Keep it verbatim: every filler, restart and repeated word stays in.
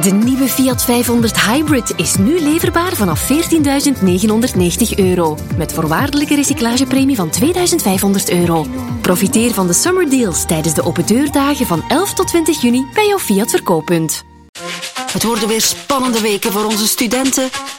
De nieuwe Fiat vijfhonderd Hybrid is nu leverbaar vanaf veertienduizend negenhonderdnegentig euro. Met voorwaardelijke recyclagepremie van tweeduizend vijfhonderd euro. Profiteer van de summer deals tijdens de opendeurdagen van elf tot twintig juni bij jouw Fiat verkooppunt. Het worden weer spannende weken voor onze studenten.